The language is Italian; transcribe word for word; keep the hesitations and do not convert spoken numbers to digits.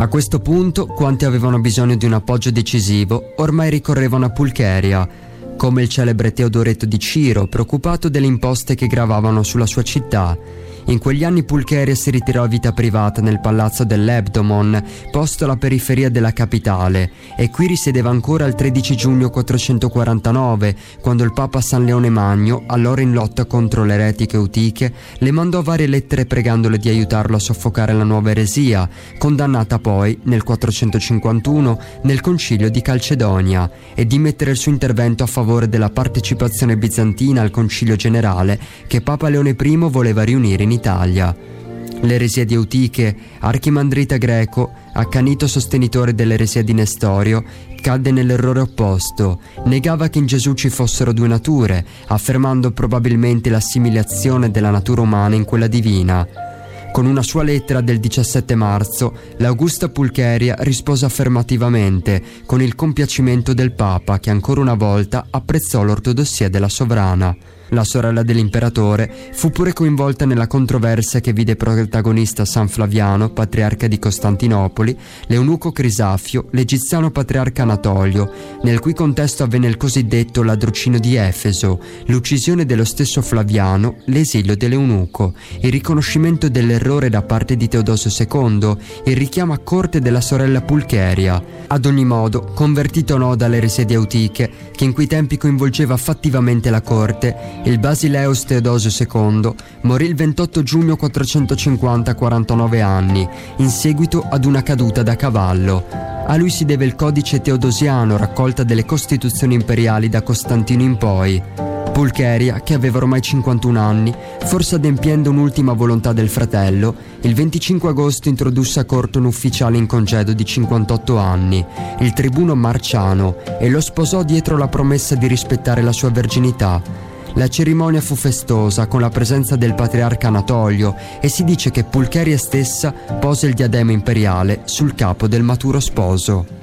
A questo punto, quanti avevano bisogno di un appoggio decisivo, ormai ricorrevano a Pulcheria, come il celebre Teodoreto di Ciro, preoccupato delle imposte che gravavano sulla sua città. In quegli anni Pulcheria si ritirò a vita privata nel palazzo dell'Ebdomon, posto alla periferia della capitale, e qui risiedeva ancora il tredici giugno quattrocentoquarantanove, quando il Papa San Leone Magno, allora in lotta contro le eretiche eutiche, le mandò varie lettere pregandole di aiutarlo a soffocare la nuova eresia, condannata poi, nel quattrocentocinquantuno, nel concilio di Calcedonia, e di mettere il suo intervento a favore della partecipazione bizantina al concilio generale che Papa Leone I voleva riunire in Italia. L'eresia di Eutiche, archimandrita greco, accanito sostenitore dell'eresia di Nestorio, cadde nell'errore opposto, negava che in Gesù ci fossero due nature, affermando probabilmente l'assimilazione della natura umana in quella divina. Con una sua lettera del diciassette marzo, l'Augusta Pulcheria rispose affermativamente, con il compiacimento del Papa, che ancora una volta apprezzò l'ortodossia della sovrana. La sorella dell'imperatore fu pure coinvolta nella controversia che vide protagonista San Flaviano, patriarca di Costantinopoli, l'eunuco Crisafio, l'egiziano patriarca Anatolio, nel cui contesto avvenne il cosiddetto ladrucinio di Efeso, l'uccisione dello stesso Flaviano, l'esilio dell'eunuco, il riconoscimento dell'errore da parte di Teodosio secondo, il richiamo a corte della sorella Pulcheria. Ad ogni modo, convertito o no dall'eresia di Eutiche, che in quei tempi coinvolgeva fattivamente la corte, il Basileus Teodosio secondo morì il ventotto giugno quattrocentocinquanta a quarantanove anni, in seguito ad una caduta da cavallo. A lui si deve il codice teodosiano, raccolta delle costituzioni imperiali da Costantino in poi. Pulcheria, che aveva ormai cinquantuno anni, forse adempiendo un'ultima volontà del fratello, il venticinque agosto introdusse a corte un ufficiale in congedo di cinquantotto anni, il tribuno Marciano, e lo sposò dietro la promessa di rispettare la sua verginità. La cerimonia fu festosa, con la presenza del patriarca Anatolio, e si dice che Pulcheria stessa pose il diadema imperiale sul capo del maturo sposo.